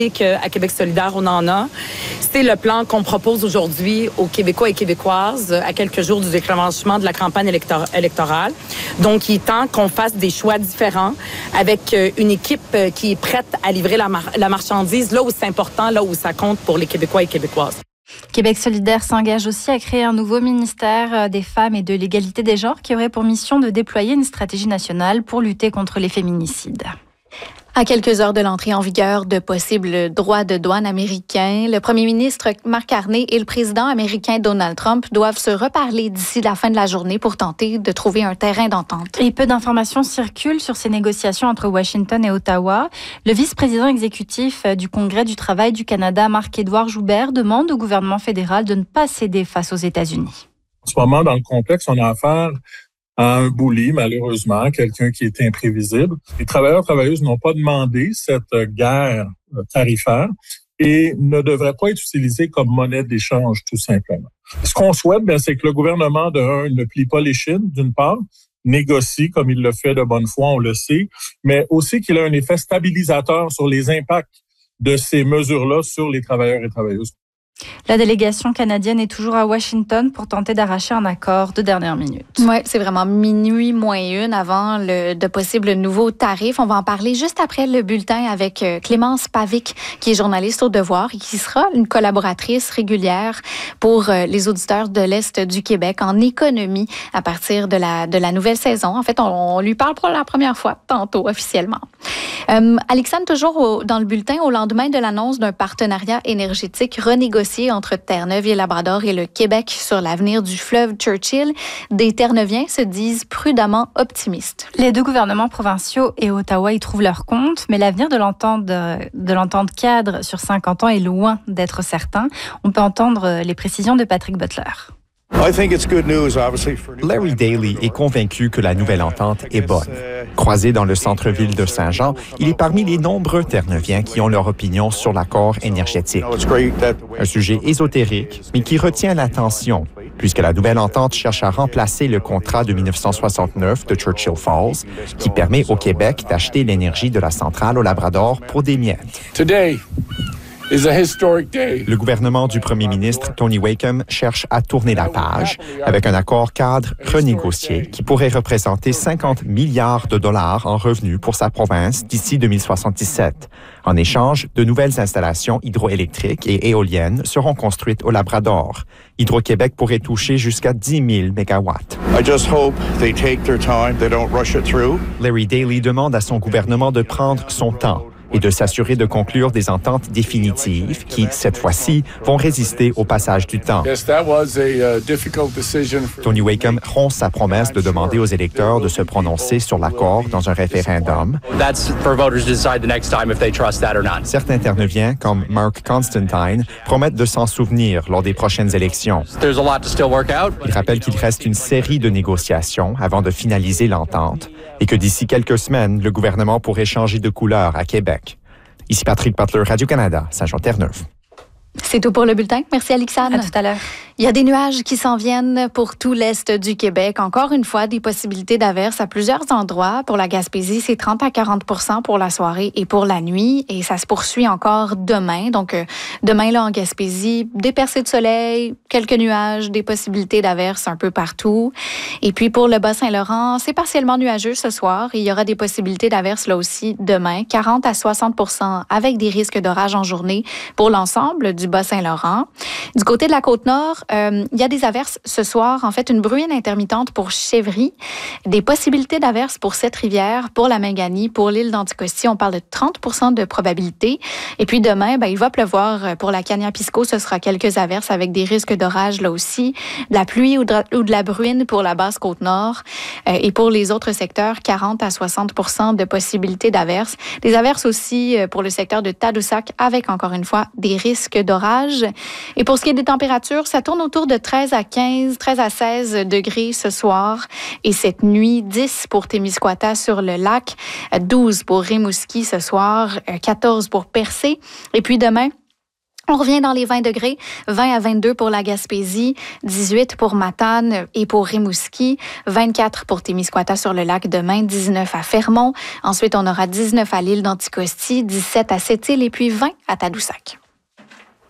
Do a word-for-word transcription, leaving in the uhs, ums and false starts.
qu'à Québec solidaire, on en a. C'est le plan qu'on propose aujourd'hui aux Québécois et Québécoises à quelques jours du déclenchement de la campagne élector- électorale. Donc, il est temps qu'on fasse des choix différents avec une équipe qui est prête à livrer la, mar- la marchandise là où c'est important, là où ça compte pour les Québécois et Québécoises. Québec solidaire s'engage aussi à créer un nouveau ministère des femmes et de l'égalité des genres qui aurait pour mission de déployer une stratégie nationale pour lutter contre les féminicides. À quelques heures de l'entrée en vigueur de possibles droits de douane américains, le premier ministre Mark Carney et le président américain Donald Trump doivent se reparler d'ici la fin de la journée pour tenter de trouver un terrain d'entente. Et peu d'informations circulent sur ces négociations entre Washington et Ottawa. Le vice-président exécutif du Congrès du travail du Canada, Marc-Édouard Joubert, demande au gouvernement fédéral de ne pas céder face aux États-Unis. En ce moment, dans le complexe, on a affaire à un bully, malheureusement, quelqu'un qui est imprévisible. Les travailleurs et travailleuses n'ont pas demandé cette guerre tarifaire et ne devraient pas être utilisés comme monnaie d'échange, tout simplement. Ce qu'on souhaite, bien, c'est que le gouvernement, de un, ne plie pas les chines, d'une part, négocie comme il le fait de bonne foi, on le sait, mais aussi qu'il ait un effet stabilisateur sur les impacts de ces mesures-là sur les travailleurs et travailleuses. La délégation canadienne est toujours à Washington pour tenter d'arracher un accord de dernière minute. Oui, c'est vraiment minuit moins une avant le, de possibles nouveaux tarifs. On va en parler juste après le bulletin avec Clémence Pavic, qui est journaliste au Devoir et qui sera une collaboratrice régulière pour les auditeurs de l'Est du Québec en économie à partir de la, de la nouvelle saison. En fait, on, on lui parle pour la première fois, tantôt officiellement. Euh, Alexandre, toujours au, dans le bulletin, au lendemain de l'annonce d'un partenariat énergétique renégocié entre Terre-Neuve et Labrador et le Québec sur l'avenir du fleuve Churchill, des Terre-Neuviens se disent prudemment optimistes. Les deux gouvernements provinciaux et Ottawa y trouvent leur compte, mais l'avenir de l'entente, de l'entente cadre sur cinquante ans est loin d'être certain. On peut entendre les précisions de Patrick Butler. Larry Daly est convaincu que la nouvelle entente est bonne. Croisé dans le centre-ville de Saint-Jean, il est parmi les nombreux Terre-Neuviens qui ont leur opinion sur l'accord énergétique. Un sujet ésotérique, mais qui retient l'attention, puisque la nouvelle entente cherche à remplacer le contrat de dix-neuf cent soixante-neuf de Churchill Falls, qui permet au Québec d'acheter l'énergie de la centrale au Labrador pour des miettes. Today is a historic day. Le gouvernement du premier ministre Tony Wakeham cherche à tourner la page avec un accord cadre renégocié qui pourrait représenter cinquante milliards de dollars en revenus pour sa province d'ici deux mille soixante-dix-sept. En échange, de nouvelles installations hydroélectriques et éoliennes seront construites au Labrador. Hydro-Québec pourrait toucher jusqu'à dix mille mégawatts. I just hope they take their time, they don't rush it through. Larry Daly demande à son gouvernement de prendre son temps et de s'assurer de conclure des ententes définitives qui, cette fois-ci, vont résister au passage du temps. Yes, that was a uh, difficult decision for... Tony Wakeham rompt sa promesse de demander aux électeurs de se prononcer sur l'accord dans un référendum. That's for voters to decide the next time if they trust that or not. Certains Terre-Neuviens, comme Mark Constantine, promettent de s'en souvenir lors des prochaines élections. There's a lot to still work out. Il rappelle qu'il reste une série de négociations avant de finaliser l'entente et que d'ici quelques semaines, le gouvernement pourrait changer de couleur à Québec. Ici Patrick Butler, Radio-Canada, Saint-Jean-Terre-Neuve. C'est tout pour le bulletin. Merci, Alexandre. À tout à l'heure. Il y a des nuages qui s'en viennent pour tout l'est du Québec. Encore une fois, des possibilités d'averses à plusieurs endroits. Pour la Gaspésie, c'est trente à quarante pour cent pour la soirée et pour la nuit. Et ça se poursuit encore demain. Donc, euh, demain, là, en Gaspésie, des percées de soleil, quelques nuages, des possibilités d'averses un peu partout. Et puis, pour le Bas-Saint-Laurent, c'est partiellement nuageux ce soir. Et il y aura des possibilités d'averses là aussi demain, quarante à soixante pour cent avec des risques d'orage en journée pour l'ensemble du Bas-Saint-Laurent. Du côté de la Côte-Nord, euh, il y a des averses ce soir. En fait, une bruine intermittente pour Chevry. Des possibilités d'averses pour Sept-Rivières, pour la Mingani, pour l'île d'Anticosti. On parle de trente pour cent de probabilité. Et puis demain, ben, il va pleuvoir pour la Cagnapisco. Ce sera quelques averses avec des risques d'orage là aussi. De la pluie ou de, ou de la bruine pour la basse Côte-Nord. Euh, et pour les autres secteurs, quarante à soixante pour cent de possibilités d'averses. Des averses aussi pour le secteur de Tadoussac avec, encore une fois, des risques d'orage. Et pour ce qui est des températures, ça tourne autour de treize à quinze, treize à seize degrés ce soir. Et cette nuit, dix pour Témiscouata sur le lac, douze pour Rimouski ce soir, quatorze pour Percé. Et puis demain, On revient dans les vingt degrés, vingt à vingt-deux pour la Gaspésie, dix-huit pour Matane et pour Rimouski, vingt-quatre pour Témiscouata sur le lac demain, dix-neuf à Fermont. Ensuite, on aura dix-neuf à l'île d'Anticosti, dix-sept à Sept-Îles et puis vingt à Tadoussac.